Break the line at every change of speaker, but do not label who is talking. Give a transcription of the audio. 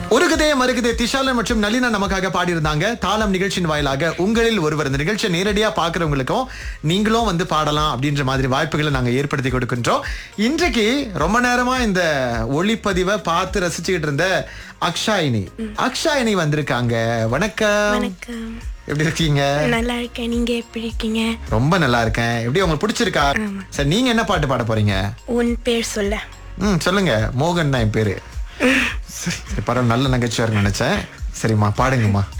உருகுதே மருகுதே திஷாலன் மற்றும் நளினா நமக்காக பாடியிருந்தாங்க. தாளம் நிகழ்ச்சியின் வாயிலாக உங்களில் ஒருவர் இந்த நிகழ்ச்சியை நேரடியா பாக்குறவங்களுக்கும் நீங்களும் வந்து பாடலாம் அப்படின்ற மாதிரி வாய்ப்புகளை நாங்க ஏற்படுத்தி கொடுக்கின்றோம். இன்றைக்கு ரொம்ப நேரமா இந்த ஒளிப்பதிவை பார்த்து ரசிச்சுக்கிட்டு இருந்த அக்ஷாயினி வந்திருக்காங்க. வணக்கம்.
வணக்கம்.
எப்படி இருக்கீங்க?
நல்லா இருக்கேன். நீங்க எப்படி இருக்கீங்க?
ரொம்ப நல்லா இருக்கேன். எப்படி உங்களுக்கு பிடிச்சிருக்கா? சரி, நீங்க என்ன பாட்டு பாட போறீங்க?
உன் பேர் சொல்ல.
சொல்லுங்க. மோகன் தான் என் பேரு. சரி, பரவாயில்ல, நல்ல நகைச்சுவை நினைச்சேன். சரிம்மா, பாடுங்கம்மா.